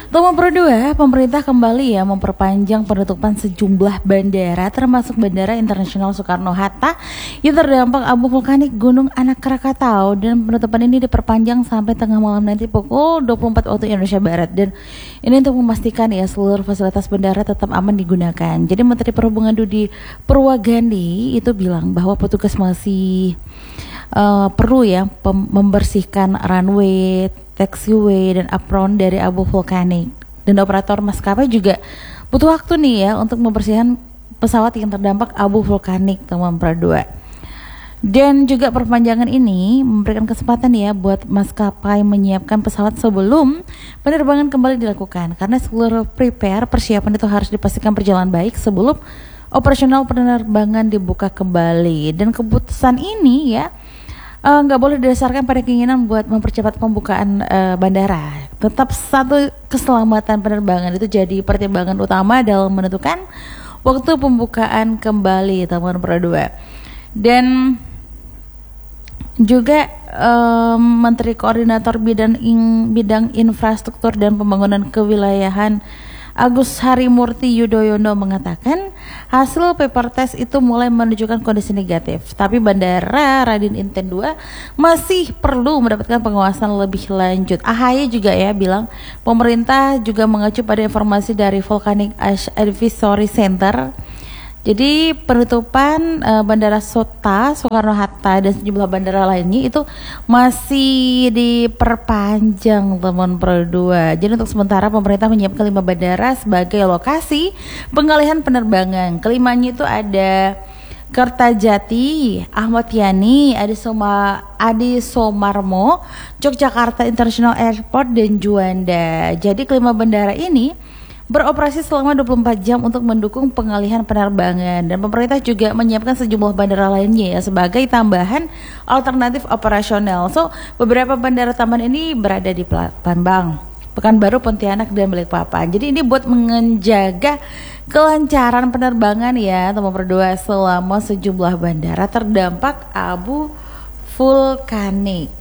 Nomor berdua, pemerintah kembali ya memperpanjang penutupan sejumlah bandara termasuk Bandara Internasional Soekarno-Hatta yang terdampak abu vulkanik Gunung Anak Krakatau, dan penutupan ini diperpanjang sampai tengah malam nanti pukul 24 waktu Indonesia Barat, dan ini untuk memastikan ya seluruh fasilitas bandara tetap aman digunakan. Jadi Menteri Perhubungan Budi Purwagandi itu bilang bahwa petugas masih perlu ya membersihkan runway, taxiway, dan apron dari abu vulkanik, dan operator maskapai juga butuh waktu nih ya untuk membersihkan pesawat yang terdampak abu vulkanik teman berdua. Dan juga perpanjangan ini memberikan kesempatan ya buat maskapai menyiapkan pesawat sebelum penerbangan kembali dilakukan, karena seluruh persiapan itu harus dipastikan berjalan baik sebelum operasional penerbangan dibuka kembali. Dan keputusan ini ya nggak boleh didasarkan pada keinginan buat mempercepat pembukaan bandara. Tetap satu keselamatan penerbangan itu jadi pertimbangan utama dalam menentukan waktu pembukaan kembali teman berdua. Dan juga Menteri Koordinator bidang infrastruktur dan pembangunan kewilayahan Agus Harimurti Yudhoyono mengatakan hasil paper test itu mulai menunjukkan kondisi negatif, tapi Bandara Raden Inten 2 masih perlu mendapatkan pengawasan lebih lanjut. AHY juga ya bilang pemerintah juga mengacu pada informasi dari Volcanic Ash Advisory Center. Jadi penutupan Bandara Soekarno-Hatta dan sejumlah bandara lainnya itu masih diperpanjang teman berdua. Jadi untuk sementara pemerintah menyiapkan 5 bandara sebagai lokasi pengalihan penerbangan. Kelimanya itu ada Kertajati, Ahmad Yani, Adi Somarmo, Yogyakarta International Airport, dan Juanda. Jadi kelima bandara ini beroperasi selama 24 jam untuk mendukung pengalihan penerbangan, dan pemerintah juga menyiapkan sejumlah bandara lainnya ya sebagai tambahan alternatif operasional. So, beberapa bandara taman ini berada di Palembang, Pekanbaru, Pontianak, dan Balikpapan. Jadi ini buat menjaga kelancaran penerbangan ya teman berdua selama sejumlah bandara terdampak abu vulkanik.